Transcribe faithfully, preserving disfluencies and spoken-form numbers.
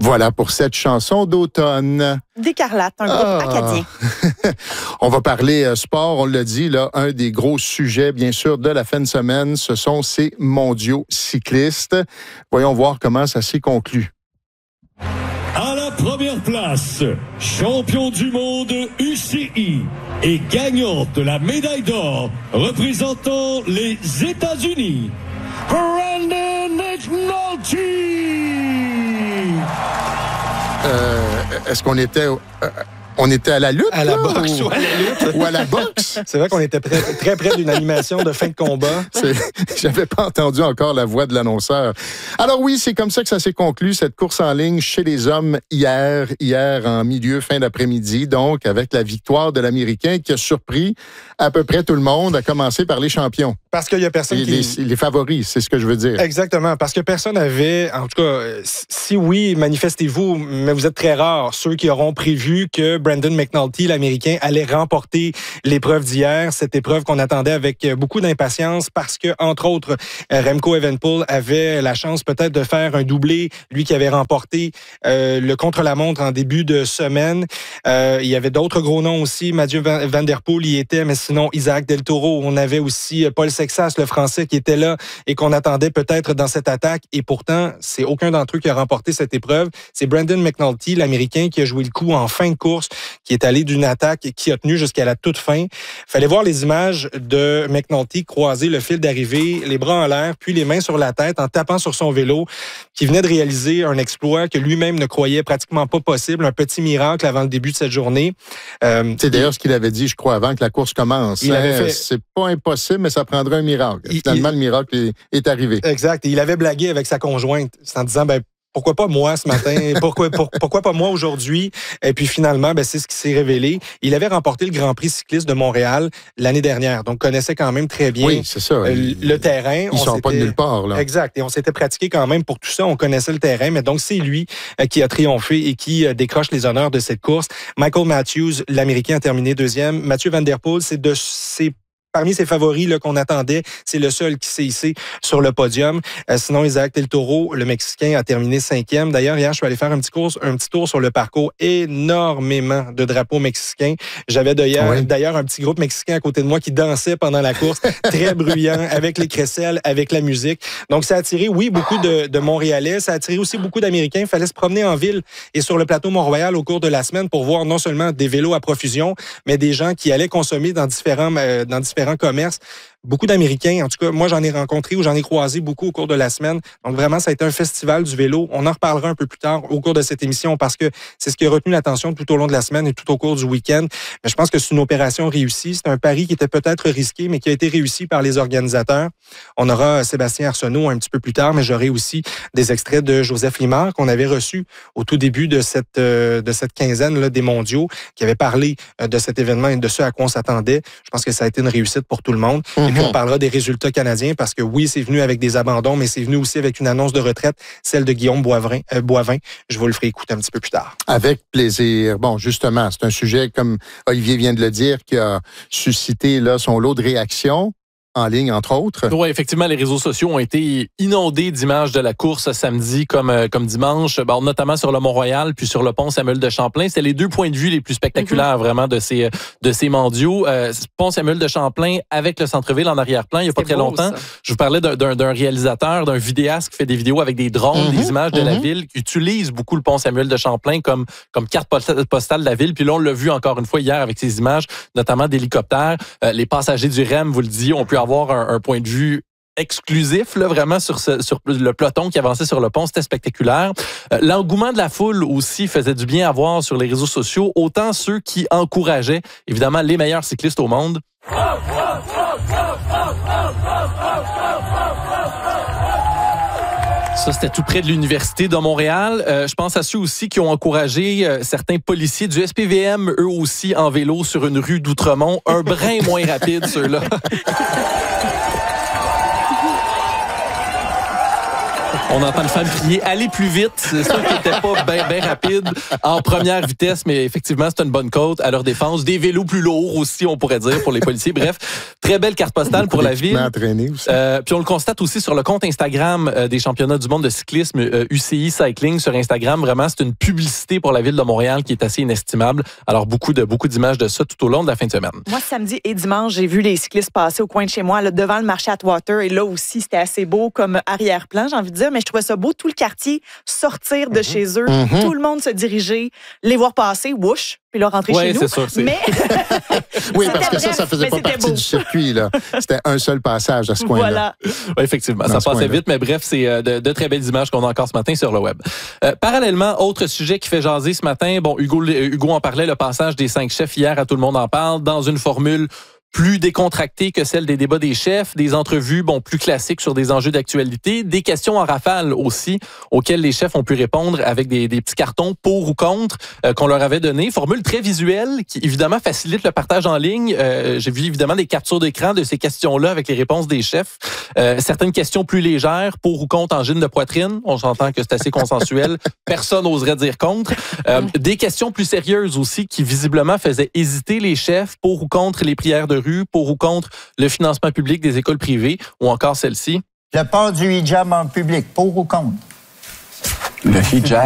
Voilà pour cette chanson d'automne. D'Écarlate, un groupe ah. acadien. On va parler euh, sport, on l'a dit, là, un des gros sujets, bien sûr, de la fin de semaine, ce sont ces mondiaux cyclistes. Voyons voir comment ça s'est conclu. À la première place, champion du monde U C I et gagnante de la médaille d'or représentant les États-Unis, Brandon McNulty. Euh, est-ce qu'on était... Euh, On était à la lutte? À la là, boxe ou... ou à la lutte. Ou à la boxe? C'est vrai qu'on était près, très près d'une animation de fin de combat. C'est... J'avais pas entendu encore la voix de l'annonceur. Alors oui, c'est comme ça que ça s'est conclu, cette course en ligne chez les hommes hier, hier en milieu, fin d'après-midi, donc avec la victoire de l'Américain qui a surpris à peu près tout le monde, à commencer par les champions. Parce qu'il y a personne les, qui... Les, les favoris, c'est ce que je veux dire. Exactement, parce que personne n'avait... En tout cas, si oui, manifestez-vous, mais vous êtes très rares, ceux qui auront prévu que Brandon McNulty, l'Américain, allait remporter l'épreuve d'hier, cette épreuve qu'on attendait avec beaucoup d'impatience parce que, entre autres, Remco Evenepoel avait la chance peut-être de faire un doublé, lui qui avait remporté euh, le contre-la-montre en début de semaine. Euh, il y avait d'autres gros noms aussi, Mathieu Van Der Poel y était, mais sinon Isaac Del Toro. On avait aussi Paul Sexas, le Français, qui était là et qu'on attendait peut-être dans cette attaque. Et pourtant, c'est aucun d'entre eux qui a remporté cette épreuve. C'est Brandon McNulty, l'Américain, qui a joué le coup en fin de course, qui est allé d'une attaque et qui a tenu jusqu'à la toute fin. Fallait voir les images de McNulty croiser le fil d'arrivée, les bras en l'air, puis les mains sur la tête en tapant sur son vélo, qui venait de réaliser un exploit que lui-même ne croyait pratiquement pas possible, un petit miracle avant le début de cette journée. Euh, c'est d'ailleurs ce qu'il avait dit, je crois, avant que la course commence. Il avait fait... C'est pas impossible, mais ça prendrait un miracle. Il, Finalement, il... le miracle est, est arrivé. Exact. Et il avait blagué avec sa conjointe en disant, ben, pourquoi pas moi ce matin? Pourquoi, pour, pourquoi pas moi aujourd'hui? Et puis finalement, ben, c'est ce qui s'est révélé. Il avait remporté le Grand Prix cycliste de Montréal l'année dernière, donc connaissait quand même très bien oui, c'est ça. Euh, le terrain. Ils ne sont pas de nulle part. Là. Exact. Et on s'était pratiqué quand même pour tout ça. On connaissait le terrain, mais donc c'est lui euh, qui a triomphé et qui euh, décroche les honneurs de cette course. Michael Matthews, l'Américain, a terminé deuxième. Mathieu Van Der Poel, c'est de ses Parmi ses favoris là, qu'on attendait, c'est le seul qui s'est hissé sur le podium. Euh, sinon, Isaac Del Toro, le Mexicain, a terminé cinquième. D'ailleurs, hier, je suis allé faire un petit, cours, un petit tour sur le parcours. Énormément de drapeaux mexicains. J'avais d'ailleurs, oui. d'ailleurs un petit groupe mexicain à côté de moi qui dansait pendant la course, très bruyant, avec les crécelles, avec la musique. Donc, ça a attiré, oui, beaucoup de, de Montréalais. Ça a attiré aussi beaucoup d'Américains. Il fallait se promener en ville et sur le plateau Mont-Royal au cours de la semaine pour voir non seulement des vélos à profusion, mais des gens qui allaient consommer dans différents, euh, dans différents commerces. Beaucoup d'Américains, en tout cas, moi, j'en ai rencontré ou j'en ai croisé beaucoup au cours de la semaine. Donc, vraiment, ça a été un festival du vélo. On en reparlera un peu plus tard au cours de cette émission parce que c'est ce qui a retenu l'attention tout au long de la semaine et tout au cours du week-end. Mais je pense que c'est une opération réussie. C'est un pari qui était peut-être risqué, mais qui a été réussi par les organisateurs. On aura Sébastien Arsenault un petit peu plus tard, mais j'aurai aussi des extraits de Joseph Limard qu'on avait reçu au tout début de cette, euh, de cette quinzaine là, des mondiaux, qui avait parlé euh, de cet événement et de ce à quoi on s'attendait. Je pense que ça a été une réussite pour tout le monde. Mm-hmm. Et puis, on parlera des résultats canadiens parce que oui, c'est venu avec des abandons, mais c'est venu aussi avec une annonce de retraite, celle de Guillaume Boivin. Euh, Boivin. Je vous le ferai écouter un petit peu plus tard. Avec plaisir. Bon, justement, c'est un sujet, comme Olivier vient de le dire, qui a suscité là, son lot de réactions. En ligne, entre autres. Oui, effectivement, les réseaux sociaux ont été inondés d'images de la course samedi comme, euh, comme dimanche, bon, notamment sur le Mont-Royal puis sur le pont Samuel de Champlain. C'était les deux points de vue les plus spectaculaires, mm-hmm. vraiment, de ces, de ces mondiaux. Euh, pont Samuel de Champlain avec le centre-ville en arrière-plan, il n'y a pas très beau, longtemps. Ça. Je vous parlais d'un, d'un, d'un réalisateur, d'un vidéaste qui fait des vidéos avec des drones, mm-hmm. des images de mm-hmm. la ville, qui utilise beaucoup le pont Samuel de Champlain comme, comme carte postale de la ville. Puis là, on l'a vu encore une fois hier avec ces images, notamment d'hélicoptères. Euh, les passagers du R E M, vous le disiez, ont pu avoir un, un point de vue exclusif, là, vraiment, sur, ce, sur le peloton qui avançait sur le pont. C'était spectaculaire. Euh, l'engouement de la foule aussi faisait du bien à voir sur les réseaux sociaux, autant ceux qui encourageaient, évidemment, les meilleurs cyclistes au monde. Ça, c'était tout près de l'Université de Montréal. Euh, je pense à ceux aussi qui ont encouragé euh, certains policiers du S P V M, eux aussi en vélo sur une rue d'Outremont. Un brin moins rapide, ceux-là. On entend une femme crier « Allez plus vite ». C'est sûr qu'il n'était pas bien ben rapide en première vitesse, mais effectivement, c'est une bonne côte à leur défense. Des vélos plus lourds aussi, on pourrait dire, pour les policiers. Bref, très belle carte postale pour la ville. Aussi. Euh, puis on le constate aussi sur le compte Instagram euh, des championnats du monde de cyclisme euh, U C I Cycling sur Instagram. Vraiment, c'est une publicité pour la ville de Montréal qui est assez inestimable. Alors, beaucoup de beaucoup d'images de ça tout au long de la fin de semaine. Moi, samedi et dimanche, j'ai vu les cyclistes passer au coin de chez moi, là, devant le marché Atwater. Et là aussi, c'était assez beau comme arrière-plan, j'ai envie de dire. Mais je trouvais ça beau, tout le quartier sortir de mm-hmm. chez eux. Mm-hmm. Tout le monde se diriger, les voir passer, whoosh, puis là, rentrer ouais, chez nous. C'est sûr, c'est... Mais... oui, parce que bref, ça, ça faisait pas partie beau. du circuit. Là. C'était un seul passage à ce coin-là. Voilà. Oui, effectivement, Dans ça passait vite, mais bref, c'est de, de très belles images qu'on a encore ce matin sur le web. Euh, parallèlement, autre sujet qui fait jaser ce matin, bon, Hugo, Hugo en parlait, le passage des cinq chefs hier à Tout le monde en parle, dans une formule plus décontractée que celle des débats des chefs, des entrevues bon plus classiques sur des enjeux d'actualité, des questions en rafale aussi auxquelles les chefs ont pu répondre avec des, des petits cartons pour ou contre euh, qu'on leur avait donné. Formule très visuelle qui évidemment facilite le partage en ligne. Euh, j'ai vu évidemment des captures d'écran de ces questions-là avec les réponses des chefs. Euh, certaines questions plus légères, pour ou contre angine de poitrine. On s'entend que c'est assez consensuel. Personne n'oserait dire contre. Euh, des questions plus sérieuses aussi qui visiblement faisaient hésiter les chefs pour ou contre les prières de rue, pour ou contre le financement public des écoles privées, ou encore celle-ci. Le port du hijab en public, pour ou contre? Le hijab.